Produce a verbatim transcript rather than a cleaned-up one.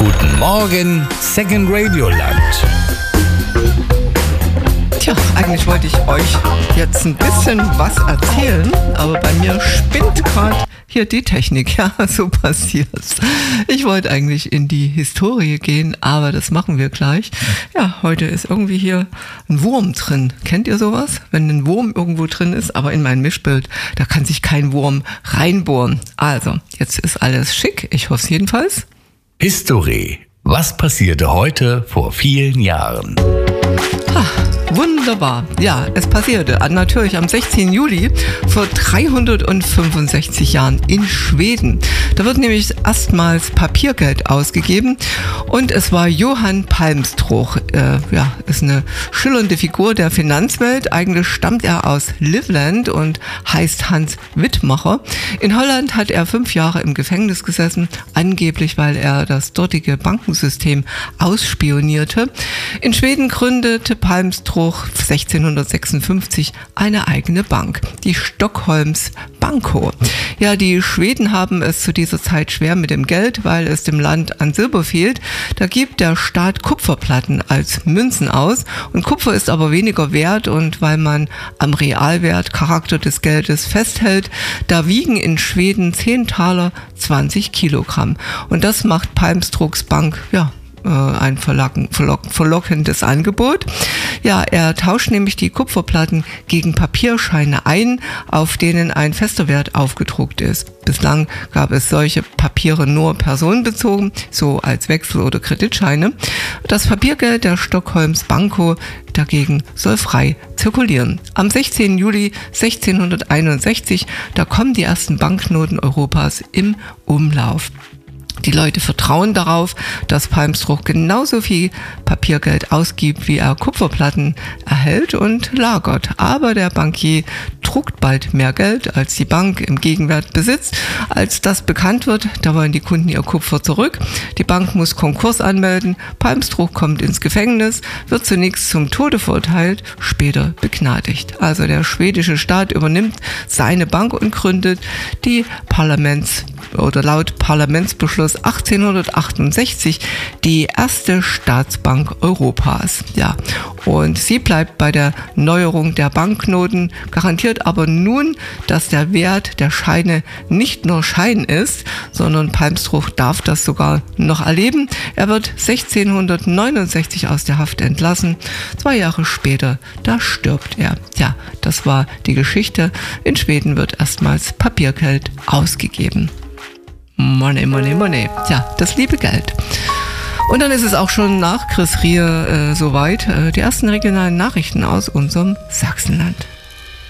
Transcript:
Guten Morgen, Second Radio Land. Tja, eigentlich wollte ich euch jetzt ein bisschen was erzählen, aber bei mir spinnt gerade hier die Technik. Ja, so passiert's. Ich wollte eigentlich in die Historie gehen, aber das machen wir gleich. Ja, heute ist irgendwie hier ein Wurm drin. Kennt ihr sowas? Wenn ein Wurm irgendwo drin ist, aber in mein Mischbild, da kann sich kein Wurm reinbohren. Also, jetzt ist alles schick. Ich hoffe es jedenfalls. History. Was passierte heute vor vielen Jahren? Ah, wunderbar. Ja, es passierte natürlich am sechzehnten Juli vor dreihundertfünfundsechzig Jahren in Schweden. Da wird nämlich erstmals Papiergeld ausgegeben und es war Johann Palmstroth. Äh, ja, ist eine schillernde Figur der Finanzwelt. Eigentlich stammt er aus Livland und heißt Hans Wittmacher. In Holland hat er fünf Jahre im Gefängnis gesessen, angeblich weil er das dortige Bankensystem ausspionierte. In Schweden gründete Palmstroth sechzehnhundertsechsundfünfzig eine eigene Bank, die Stockholms Banco. Ja, die Schweden haben es zu dieser Zeit schwer mit dem Geld, weil es dem Land an Silber fehlt. Da gibt der Staat Kupferplatten als Münzen aus und Kupfer ist aber weniger wert und weil man am Realwert Charakter des Geldes festhält, da wiegen in Schweden zehn Taler zwanzig Kilogramm und das macht Palmstroths Bank, ja, ein verlocken, verlock, verlockendes Angebot. Ja, er tauscht nämlich die Kupferplatten gegen Papierscheine ein, auf denen ein fester Wert aufgedruckt ist. Bislang gab es solche Papiere nur personenbezogen, so als Wechsel- oder Kreditscheine. Das Papiergeld der Stockholms Banco dagegen soll frei zirkulieren. Am sechzehnten Juli sechzehnhunderteinundsechzig, da kommen die ersten Banknoten Europas im Umlauf. Die Leute vertrauen darauf, dass Palmstroth genauso viel Papiergeld ausgibt, wie er Kupferplatten erhält und lagert. Aber der Bankier druckt bald mehr Geld, als die Bank im Gegenwert besitzt. Als das bekannt wird, da wollen die Kunden ihr Kupfer zurück. Die Bank muss Konkurs anmelden. Palmstroth kommt ins Gefängnis, wird zunächst zum Tode verurteilt, später begnadigt. Also der schwedische Staat übernimmt seine Bank und gründet die Parlaments- oder laut Parlamentsbeschluss achtzehnhundertachtundsechzig die erste Staatsbank Europas. Ja, und sie bleibt bei der Neuerung der Banknoten, garantiert aber nun, dass der Wert der Scheine nicht nur Schein ist, sondern Palmstroth darf das sogar noch erleben. Er wird sechzehnhundertneunundsechzig aus der Haft entlassen. Zwei Jahre später, da stirbt er. Ja, das war die Geschichte. In Schweden wird erstmals Papiergeld ausgegeben. Money, money, money. Tja, das liebe Geld. Und dann ist es auch schon nach Chris Rier äh, soweit. Äh, die ersten regionalen Nachrichten aus unserem Sachsenland.